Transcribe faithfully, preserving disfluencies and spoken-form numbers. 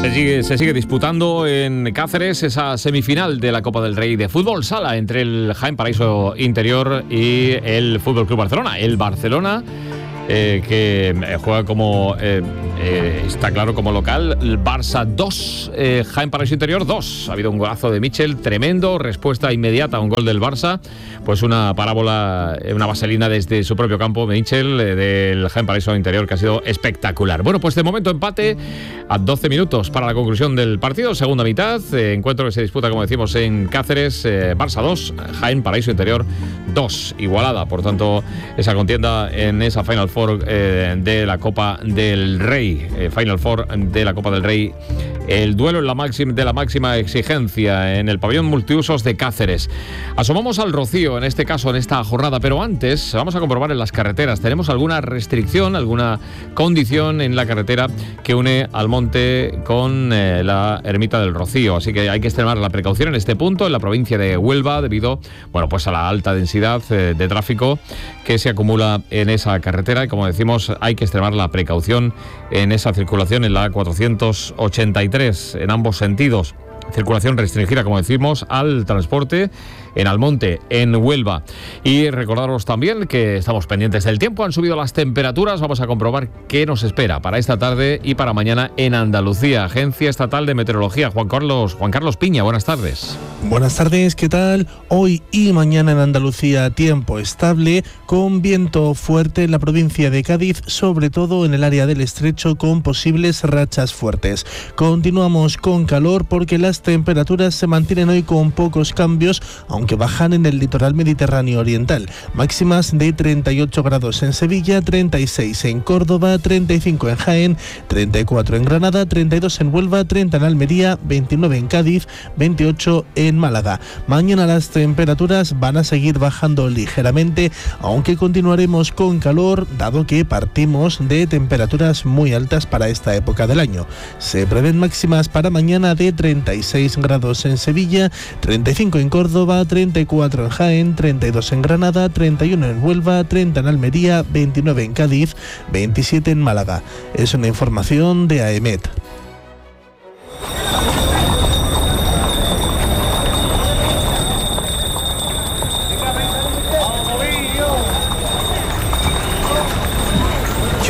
Se sigue, se sigue disputando en Cáceres esa semifinal de la Copa del Rey de Fútbol Sala entre el Jaén Paraíso Interior y el Fútbol Club Barcelona. El Barcelona eh, que juega como, eh, eh, está claro, como local. El Barça dos, eh, Jaén Paraíso Interior dos. Ha habido un golazo de Michel tremendo, respuesta inmediata a un gol del Barça. Pues una parábola, una vaselina desde su propio campo, Michel, eh, del Jaén Paraíso Interior, que ha sido espectacular. Bueno, pues de momento empate a doce minutos para la conclusión del partido, segunda mitad, eh, encuentro que se disputa, como decimos, en Cáceres, eh, Barça dos, Jaén Paraíso Interior dos, igualada, por tanto, esa contienda en esa Final Four eh, de la Copa del Rey, eh, Final Four de la Copa del Rey, el duelo en la máxima, de la máxima exigencia en el pabellón multiusos de Cáceres. Asomamos al Rocío, en este caso, en esta jornada, pero antes vamos a comprobar en las carreteras, ¿tenemos alguna restricción, alguna condición en la carretera que une al Monte con eh, la Ermita del Rocío? Así que hay que extremar la precaución en este punto, en la provincia de Huelva, debido, bueno, pues a la alta densidad eh, de tráfico que se acumula en esa carretera, y como decimos, hay que extremar la precaución en esa circulación en la cuatrocientos ochenta y tres en ambos sentidos. Circulación restringida, como decimos, al transporte en Almonte, en Huelva. Y recordaros también que estamos pendientes del tiempo. Han subido las temperaturas. Vamos a comprobar qué nos espera para esta tarde y para mañana en Andalucía. Agencia Estatal de Meteorología. Juan Carlos, Juan Carlos Piña, buenas tardes. Buenas tardes, ¿qué tal? Hoy y mañana en Andalucía, tiempo estable, con viento fuerte en la provincia de Cádiz, sobre todo en el área del Estrecho, con posibles rachas fuertes. Continuamos con calor porque las temperaturas se mantienen hoy con pocos cambios, aunque bajan en el litoral mediterráneo oriental. Máximas de treinta y ocho grados en Sevilla, treinta y seis en Córdoba, treinta y cinco en Jaén, treinta y cuatro en Granada, treinta y dos en Huelva, treinta en Almería, veintinueve en Cádiz, veintiocho en Málaga. Mañana las temperaturas van a seguir bajando ligeramente, aunque continuaremos con calor, dado que partimos de temperaturas muy altas para esta época del año. Se prevén máximas para mañana de treinta y seis grados en Sevilla, treinta y cinco en Córdoba, treinta y cuatro en Jaén, treinta y dos en Granada, treinta y uno en Huelva, treinta en Almería, veintinueve en Cádiz, veintisiete en Málaga. Es una información de AEMET.